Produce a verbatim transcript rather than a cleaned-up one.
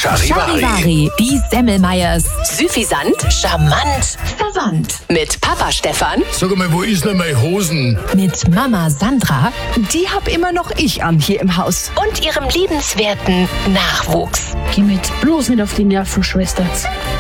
Charivari, die Semmelmeyers. Süffisant, charmant, verwandt. Mit Papa Stefan. Sag mal, wo ist denn meine Hosen? Mit Mama Sandra. Die hab immer noch ich an hier im Haus. Und ihrem liebenswerten Nachwuchs. Geh mit bloß nicht auf die Nerven, Schwester.